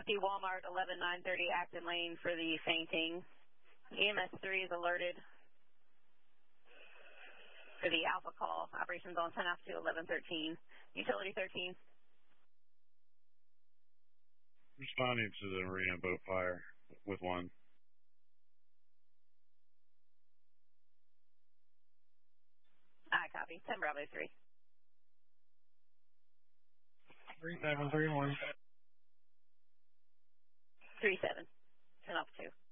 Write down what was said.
see Walmart 11930 Acton Lane for the fainting. EMS 3 is alerted for the alpha call. Operations on 10 off to 1113. Utility 13. Responding to the marina boat fire with 1. I copy. 10 Bravo 3. 3731. 37. 10 off 2.